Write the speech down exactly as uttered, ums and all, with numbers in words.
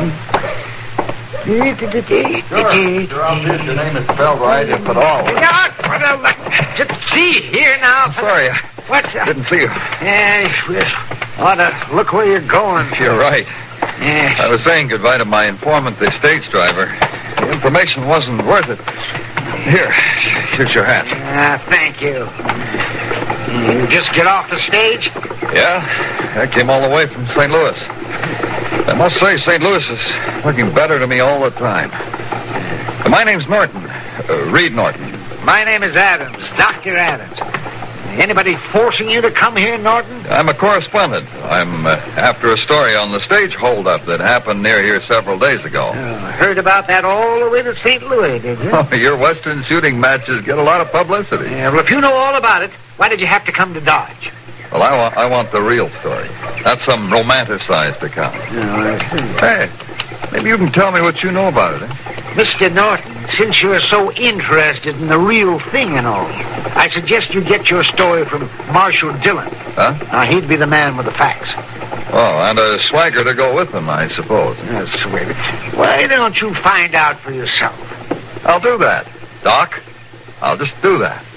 Sure, sure, I'll see if your name is spelled right, if at all. Just see here now. Sorry, I What's that? didn't see you. Yeah, well, ought to look where you're going. You're right. Yeah. I was saying goodbye to my informant, the stage driver. The information wasn't worth it. Here, here's your hat. Ah, thank you. You just get off the stage? Yeah, I came all the way from Saint Louis. I must say, Saint Louis is looking better to me all the time. My name's Norton. Uh, Reed Norton. My name is Adams, Doctor Adams. Anybody forcing you to come here, Norton? I'm a correspondent. I'm uh, after a story on the stage holdup that happened near here several days ago. Oh, heard about that all the way to Saint Louis, did you? Oh, your Western shooting matches get a lot of publicity. Yeah, well, if you know all about it, why did you have to come to Dodge? Well, I, wa- I want the real story. That's some romanticized account. Oh, I see. Hey, maybe you can tell me what you know about it, eh? Mister Norton, since you're so interested in the real thing and all, I suggest you get your story from Marshal Dillon. Huh? Now, he'd be the man with the facts. Oh, and a swagger to go with them, I suppose. That's sweet. Why don't you find out for yourself? I'll do that. Doc, I'll just do that.